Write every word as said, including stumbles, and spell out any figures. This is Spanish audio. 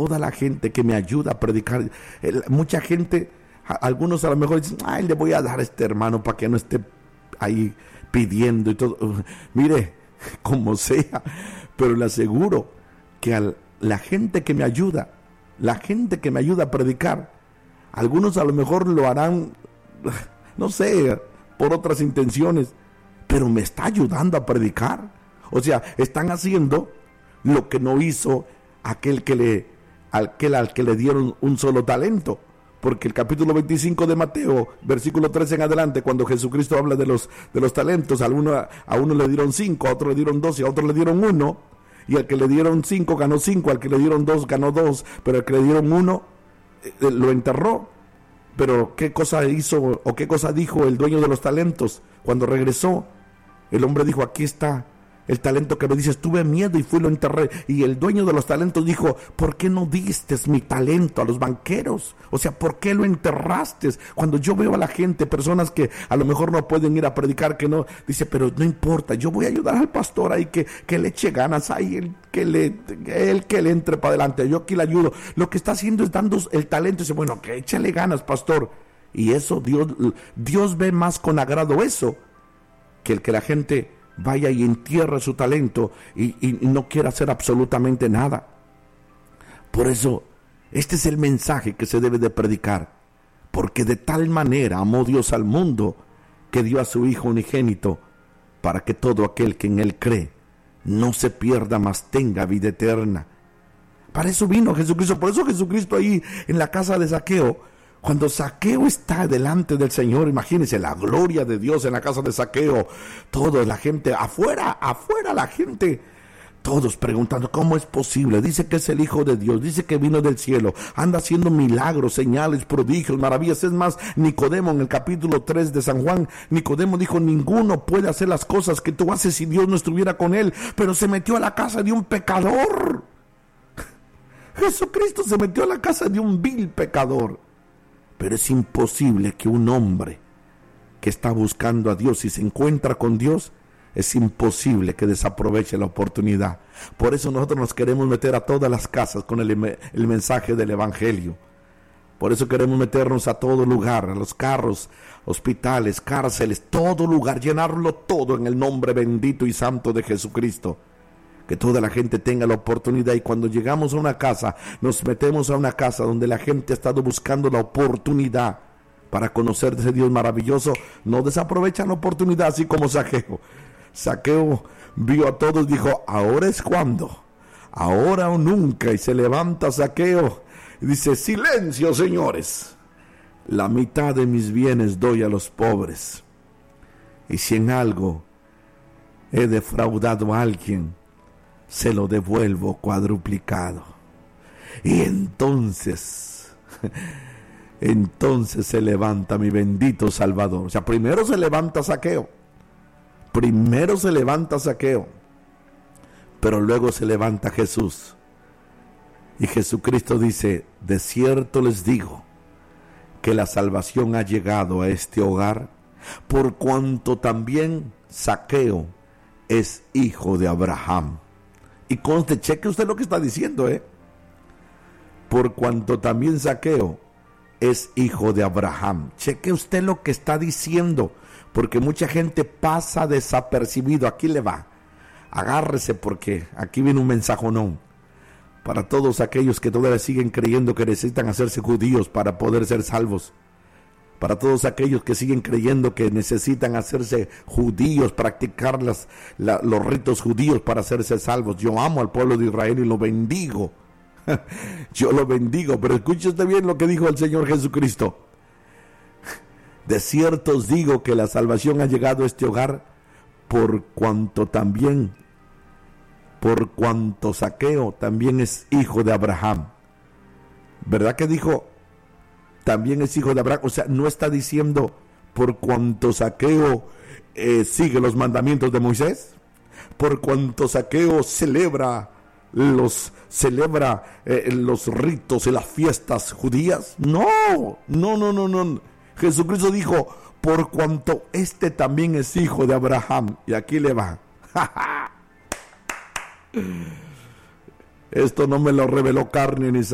toda la gente que me ayuda a predicar. El, mucha gente, a, algunos a lo mejor dicen, ay, le voy a dar a este hermano para que no esté ahí pidiendo y todo. Mire, como sea, pero le aseguro que a la gente que me ayuda, la gente que me ayuda a predicar, algunos a lo mejor lo harán, no sé, por otras intenciones, pero me está ayudando a predicar. O sea, están haciendo lo que no hizo aquel que le, aquel al que le dieron un solo talento. Porque el capítulo veinticinco de Mateo, versículo trece en adelante, cuando Jesucristo habla de los, de los talentos, a uno, a uno le dieron cinco, a otro le dieron dos y a otro le dieron uno, y al que le dieron cinco ganó cinco, al que le dieron dos ganó dos, pero al que le dieron uno eh, lo enterró. Pero ¿qué cosa hizo o qué cosa dijo el dueño de los talentos? Cuando regresó, el hombre dijo, aquí está el talento que me dices, tuve miedo y fui y lo enterré. Y el dueño de los talentos dijo, ¿por qué no diste mi talento a los banqueros? O sea, ¿por qué lo enterraste? Cuando yo veo a la gente, personas que a lo mejor no pueden ir a predicar, que no, dice, pero no importa, yo voy a ayudar al pastor ahí, que, que le eche ganas ahí, el que le, el que le entre para adelante, yo aquí le ayudo. Lo que está haciendo es dando el talento, y dice, bueno, que échale ganas, pastor. Y eso, Dios, Dios ve más con agrado eso, que el que la gente vaya y entierre su talento y, y no quiera hacer absolutamente nada. Por eso, este es el mensaje que se debe de predicar, porque de tal manera amó Dios al mundo que dio a su Hijo unigénito, para que todo aquel que en Él cree no se pierda, mas tenga vida eterna. Para eso vino Jesucristo. Por eso Jesucristo ahí en la casa de Zaqueo, cuando Zaqueo está delante del Señor, imagínense la gloria de Dios en la casa de Zaqueo, toda la gente, afuera, afuera la gente, todos preguntando, ¿cómo es posible? Dice que es el Hijo de Dios, dice que vino del cielo, anda haciendo milagros, señales, prodigios, maravillas. Es más, Nicodemo en el capítulo tres de San Juan, Nicodemo dijo, ninguno puede hacer las cosas que tú haces si Dios no estuviera con él, pero se metió a la casa de un pecador. Jesucristo se metió a la casa de un vil pecador. Pero es imposible que un hombre que está buscando a Dios y se encuentra con Dios, es imposible que desaproveche la oportunidad. Por eso nosotros nos queremos meter a todas las casas con el, el mensaje del Evangelio. Por eso queremos meternos a todo lugar, a los carros, hospitales, cárceles, todo lugar, llenarlo todo en el nombre bendito y santo de Jesucristo. Que toda la gente tenga la oportunidad, y cuando llegamos a una casa, nos metemos a una casa donde la gente ha estado buscando la oportunidad para conocer de ese Dios maravilloso, no desaprovechan la oportunidad, así como Zaqueo. Zaqueo vio a todos y dijo, ahora es cuando, ahora o nunca, y se levanta Zaqueo y dice, silencio, señores, la mitad de mis bienes doy a los pobres, y si en algo he defraudado a alguien, se lo devuelvo cuadruplicado. Y entonces, entonces se levanta mi bendito Salvador. O sea, primero se levanta Zaqueo, primero se levanta Zaqueo, pero luego se levanta Jesús. Y Jesucristo dice, de cierto les digo, que la salvación ha llegado a este hogar, por cuanto también Zaqueo es hijo de Abraham. Y conste, cheque usted lo que está diciendo, ¿eh? Por cuanto también Zaqueo es hijo de Abraham. Cheque usted lo que está diciendo, porque mucha gente pasa desapercibido. Aquí le va. Agárrese, porque aquí viene un mensajonón para todos aquellos que todavía siguen creyendo que necesitan hacerse judíos para poder ser salvos. Para todos aquellos que siguen creyendo que necesitan hacerse judíos, practicar las, la, los ritos judíos para hacerse salvos. Yo amo al pueblo de Israel y lo bendigo. Yo lo bendigo, pero escuche usted bien lo que dijo el Señor Jesucristo. De cierto os digo que la salvación ha llegado a este hogar, por cuanto también, por cuanto Zaqueo también es hijo de Abraham. ¿Verdad que dijo? También es hijo de Abraham. O sea, no está diciendo por cuanto Zaqueo eh, sigue los mandamientos de Moisés, por cuanto Zaqueo celebra los celebra eh, los ritos y las fiestas judías. No, no, no, no, no. Jesucristo dijo, por cuanto este también es hijo de Abraham. Y aquí le va. Esto no me lo reveló carne ni sangre.